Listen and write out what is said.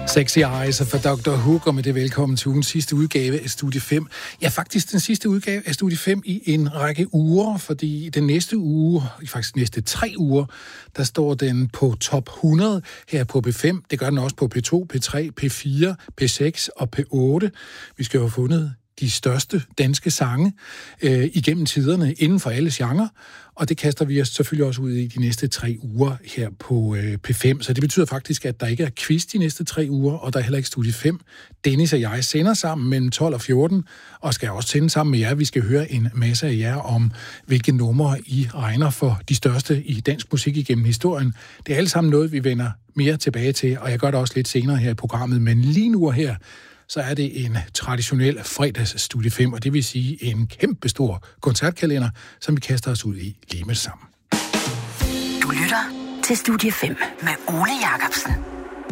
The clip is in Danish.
Sexy Eyes for Dr. Hook, og med det velkommen til ugens sidste udgave af Studie 5. Ja, faktisk den sidste udgave af Studie 5 i en række uger, fordi den næste uge, faktisk næste 3 uger, der står den på top 100 her på P5. Det gør den også på P2, P3, P4, P6 og P8. Vi skal jo have fundet de største danske sange igennem tiderne inden for alle genrer, og det kaster vi os selvfølgelig også ud i de næste 3 uger her på P5. Så det betyder faktisk, at der ikke er quiz de næste 3 uger, og der er heller ikke Studie 5. Dennis og jeg sender sammen mellem 12 og 14, og skal også sende sammen med jer. Vi skal høre en masse af jer om, hvilke numre I regner for de største i dansk musik igennem historien. Det er alle sammen noget, vi vender mere tilbage til, og jeg gør det også lidt senere her i programmet, men lige nu og her, så er det en traditionel fredags Studie 5, og det vil sige en kæmpestor koncertkalender, som vi kaster os ud i lige med det samme. Du lytter til Studie 5 med Ole Jacobsen.